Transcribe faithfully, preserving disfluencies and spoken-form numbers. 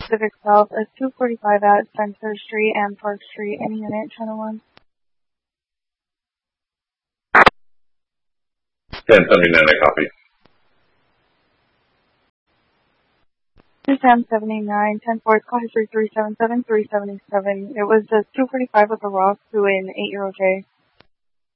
Pacific South, a two forty-five at Center Street and Park Street. Any unit, channel one. ten seventy-nine, I copy. ten seventy-nine, ten four, call history three seven seven, three seventy-seven. It was a two forty-five with a Ross to an eight-year-old J.